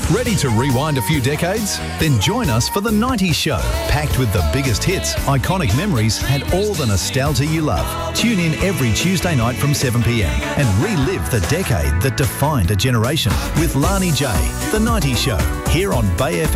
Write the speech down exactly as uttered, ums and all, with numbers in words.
Ready to rewind a few decades? Then join us for The nineties Show, packed with the biggest hits, iconic memories and all the nostalgia you love. Tune in every Tuesday night from seven p m and relive the decade that defined a generation with Lani J. The nineties Show, here on Bay F M.